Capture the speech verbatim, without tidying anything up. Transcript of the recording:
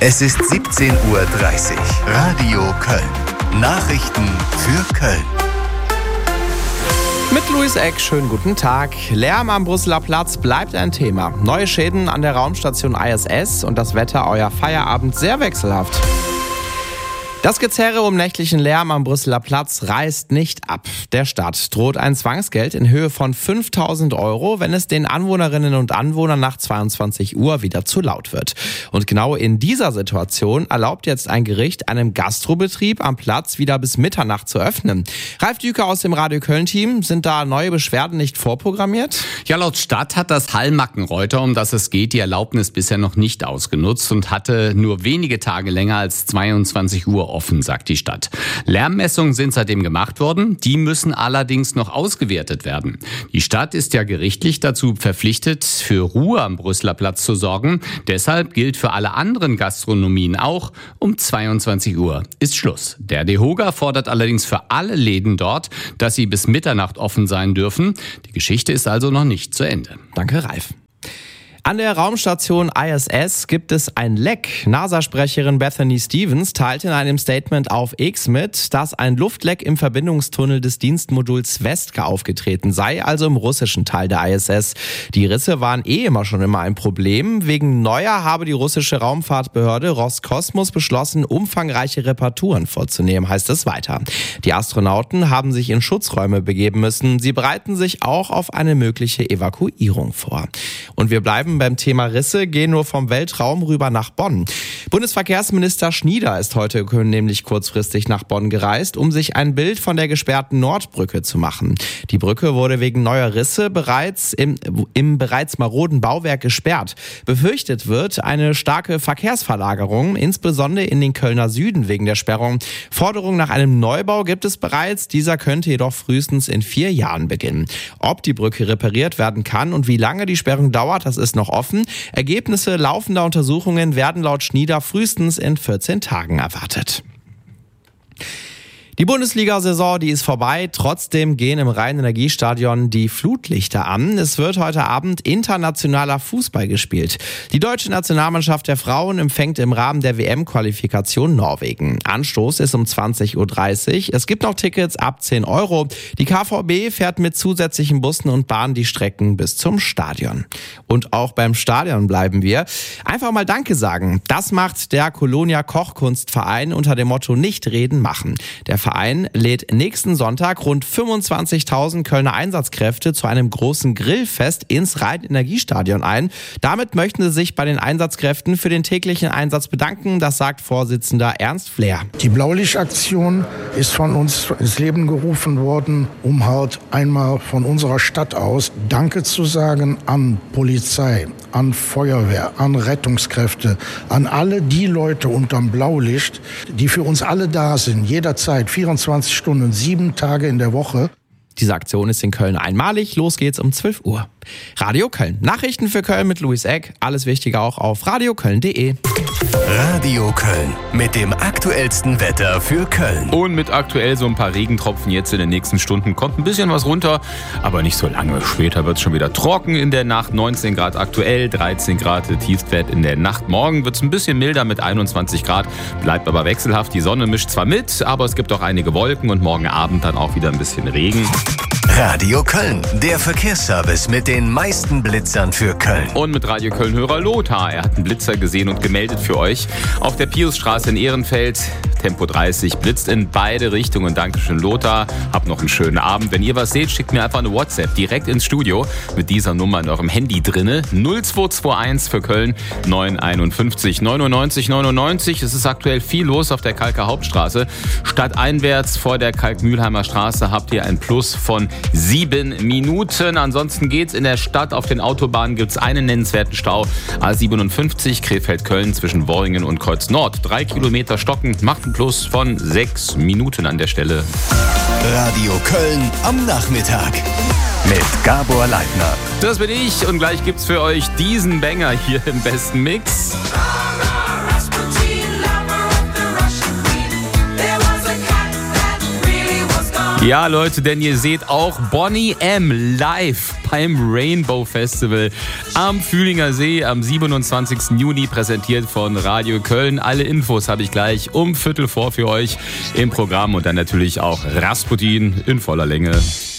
Es ist siebzehn Uhr dreißig. Radio Köln. Nachrichten für Köln. Mit Luis Eck, schönen guten Tag. Lärm am Brüsseler Platz bleibt ein Thema. Neue Schäden an der Raumstation I S S und das Wetter euer Feierabend sehr wechselhaft. Das Gezerre um nächtlichen Lärm am Brüsseler Platz reißt nicht ab. Der Stadt droht ein Zwangsgeld in Höhe von fünftausend Euro, wenn es den Anwohnerinnen und Anwohnern nach zweiundzwanzig Uhr wieder zu laut wird. Und genau in dieser Situation erlaubt jetzt ein Gericht einem Gastrobetrieb am Platz wieder bis Mitternacht zu öffnen. Ralf Düker aus dem Radio Köln-Team, sind da neue Beschwerden nicht vorprogrammiert? Ja, laut Stadt hat das Hall-Mackenreuter, um das es geht, die Erlaubnis bisher noch nicht ausgenutzt und hatte nur wenige Tage länger als zweiundzwanzig Uhr offen, sagt die Stadt. Lärmmessungen sind seitdem gemacht worden, die müssen allerdings noch ausgewertet werden. Die Stadt ist ja gerichtlich dazu verpflichtet, für Ruhe am Brüsseler Platz zu sorgen. Deshalb gilt für alle anderen Gastronomien auch, um zweiundzwanzig Uhr ist Schluss. Der DEHOGA fordert allerdings für alle Läden dort, dass sie bis Mitternacht offen sein dürfen. Die Geschichte ist also noch nicht zu Ende. Danke, Ralf. An der Raumstation I S S gibt es ein Leck. NASA-Sprecherin Bethany Stevens teilte in einem Statement auf X mit, dass ein Luftleck im Verbindungstunnel des Dienstmoduls Svezka aufgetreten sei, also im russischen Teil der I S S. Die Risse waren eh immer schon immer ein Problem. Wegen Neuer habe die russische Raumfahrtbehörde Roskosmos beschlossen, umfangreiche Reparaturen vorzunehmen, heißt es weiter. Die Astronauten haben sich in Schutzräume begeben müssen. Sie bereiten sich auch auf eine mögliche Evakuierung vor. Und wir bleiben beim Thema Risse, gehen nur vom Weltraum rüber nach Bonn. Bundesverkehrsminister Schnieder ist heute nämlich kurzfristig nach Bonn gereist, um sich ein Bild von der gesperrten Nordbrücke zu machen. Die Brücke wurde wegen neuer Risse bereits im, im bereits maroden Bauwerk gesperrt. Befürchtet wird eine starke Verkehrsverlagerung, insbesondere in den Kölner Süden wegen der Sperrung. Forderung nach einem Neubau gibt es bereits, dieser könnte jedoch frühestens in vier Jahren beginnen. Ob die Brücke repariert werden kann und wie lange die Sperrung dauert, das ist noch offen. Ergebnisse laufender Untersuchungen werden laut Schnieder frühestens in vierzehn Tagen erwartet. Die Bundesliga-Saison, die ist vorbei. Trotzdem gehen im Rhein-Energiestadion die Flutlichter an. Es wird heute Abend internationaler Fußball gespielt. Die deutsche Nationalmannschaft der Frauen empfängt im Rahmen der W M-Qualifikation Norwegen. Anstoß ist um zwanzig Uhr dreißig. Es gibt noch Tickets ab zehn Euro. Die K V B fährt mit zusätzlichen Bussen und Bahnen die Strecken bis zum Stadion. Und auch beim Stadion bleiben wir. Einfach mal Danke sagen. Das macht der Kolonia Kochkunstverein unter dem Motto Nicht reden, machen. Der Verein lädt nächsten Sonntag rund fünfundzwanzigtausend Kölner Einsatzkräfte zu einem großen Grillfest ins Rhein-Energiestadion ein. Damit möchten sie sich bei den Einsatzkräften für den täglichen Einsatz bedanken, das sagt Vorsitzender Ernst Flehr. Die Blaulichtaktion ist von uns ins Leben gerufen worden, um halt einmal von unserer Stadt aus Danke zu sagen an Polizei, an Feuerwehr, an Rettungskräfte, an alle die Leute unterm Blaulicht, die für uns alle da sind, jederzeit, vierundzwanzig Stunden, sieben Tage in der Woche. Diese Aktion ist in Köln einmalig. Los geht's um zwölf Uhr. Radio Köln. Nachrichten für Köln mit Luis Eck. Alles Wichtige auch auf radioköln punkt de. Radio Köln mit dem aktuellsten Wetter für Köln. Und mit aktuell so ein paar Regentropfen jetzt in den nächsten Stunden. Kommt ein bisschen was runter, aber nicht so lange. Später wird es schon wieder trocken in der Nacht. neunzehn Grad aktuell, dreizehn Grad Tiefstwert in der Nacht. Morgen wird es ein bisschen milder mit einundzwanzig Grad. Bleibt aber wechselhaft. Die Sonne mischt zwar mit, aber es gibt auch einige Wolken und morgen Abend dann auch wieder ein bisschen Regen. Radio Köln, der Verkehrsservice mit den meisten Blitzern für Köln. Und mit Radio Köln-Hörer Lothar. Er hat einen Blitzer gesehen und gemeldet für euch. Auf der Piusstraße in Ehrenfeld, Tempo dreißig, blitzt in beide Richtungen. Dankeschön, Lothar. Habt noch einen schönen Abend. Wenn ihr was seht, schickt mir einfach eine WhatsApp direkt ins Studio mit dieser Nummer in eurem Handy drinne. null zwei zwei eins für Köln, neun einundfünfzig neunundneunzig neunundneunzig. Es ist aktuell viel los auf der Kalker Hauptstraße. Stadteinwärts vor der Kalkmühlheimer Straße habt ihr ein Plus von sieben Minuten. Ansonsten geht's in der Stadt. Auf den Autobahnen gibt's einen nennenswerten Stau. A siebenundfünfzig Krefeld-Köln zwischen Worringen und Kreuz Nord. Drei Kilometer stocken, macht ein Plus von sechs Minuten an der Stelle. Radio Köln am Nachmittag mit Gabor Leitner. Das bin ich und gleich gibt's für euch diesen Banger hier im besten Mix. Ja, Leute, denn ihr seht auch Boney M. live beim Rainbow Festival am Fühlinger See am siebenundzwanzigsten Juni, präsentiert von Radio Köln. Alle Infos habe ich gleich um Viertel vor für euch im Programm und dann natürlich auch Rasputin in voller Länge.